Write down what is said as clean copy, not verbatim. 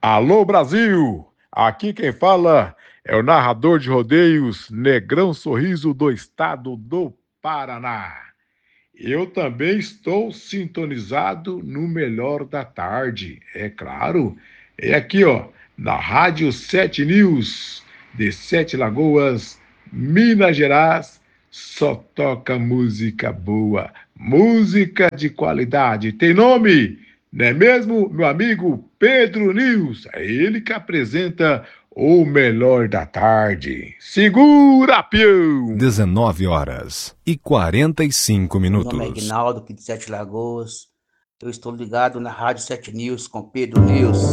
Alô Brasil! Aqui quem fala é o narrador de rodeios Negrão Sorriso do estado do Paraná. Eu também estou sintonizado no melhor da tarde, é claro. É aqui, ó, na Rádio 7 News, de Sete Lagoas, Minas Gerais. Só toca música boa, música de qualidade. Tem nome, não é mesmo, meu amigo Pedro News? É ele que apresenta o melhor da tarde. Segura, peão! 19h45 Meu nome é minutos. Ignaldo, aqui de Sete Lagoas. Eu estou ligado na Rádio 7 News com Pedro News.